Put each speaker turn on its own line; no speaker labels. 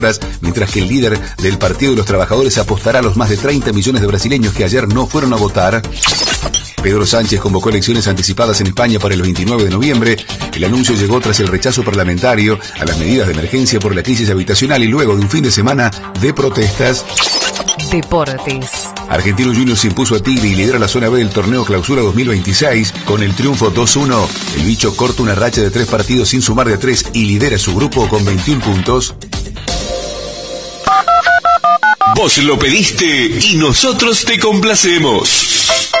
mientras que el líder del Partido de los Trabajadores apostará a los más de 30 millones de brasileños que ayer no fueron a votar. Pedro Sánchez convocó elecciones anticipadas en España para el 29 de noviembre. El anuncio llegó tras el rechazo parlamentario a las medidas de emergencia por la crisis habitacional y luego de un fin de semana de protestas.
Deportes.
Argentino Juniors se impuso a Tigre y lidera la zona B del torneo Clausura 2026. Con el triunfo 2-1, el bicho corta una racha de 3 partidos sin sumar de 3 y lidera su grupo con 21 puntos.
Vos lo pediste y nosotros te complacemos.